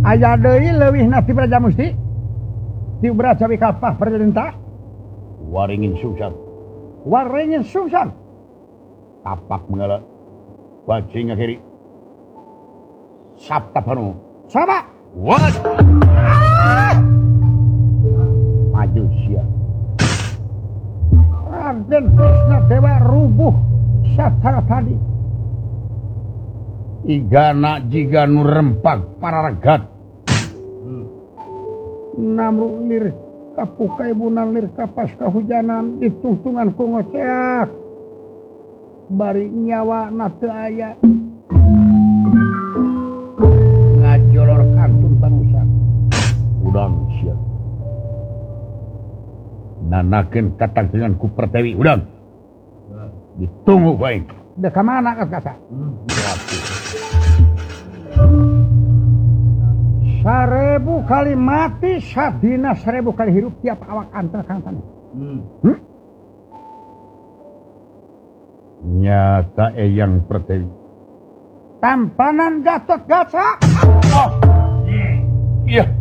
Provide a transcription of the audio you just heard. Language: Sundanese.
aya deui leuwih nati Praja Musti ti Brajawi kapah perintah waringin Sungsang tapak mengalah bajing akhiri Sabta Panu sama what maju sia Raden Kresna Dewa rubuh satara tadi igana jiga nu rempag pararegat namru lir kapukai bunan lir kapas kahujanan ditungtungan ku ngoceak bari nyawa na teu aya ngajolor kantun bangsa udang sia nanakeun katangkeungan ku Pertiwi udang ditunggu bae da ka mana kasa Sarebu kali mati sadina 1000 kali hirup tiap awak antar kang tanah nyata Eyang Pertiwi tampanan Gatot Kaca iya